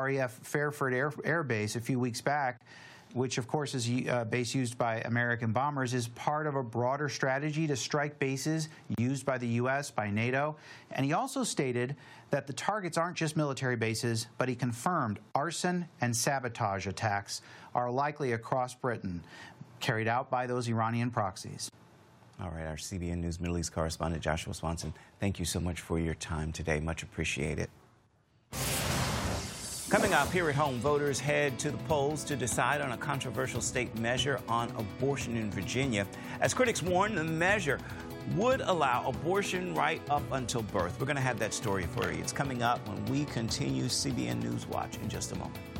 RAF Fairford Air Base a few weeks back, which of course is a base used by American bombers, is part of a broader strategy to strike bases used by the U.S., by NATO. And he also stated that the targets aren't just military bases, but he confirmed arson and sabotage attacks are likely across Britain, carried out by those Iranian proxies. All right, our CBN News Middle East correspondent Joshua Swanson, thank you so much for your time today. Much appreciated. Coming up here at home, voters head to the polls to decide on a controversial state measure on abortion in Virginia. As critics warn, the measure would allow abortion right up until birth. We're going to have that story for you. It's coming up when we continue CBN News Watch in just a moment.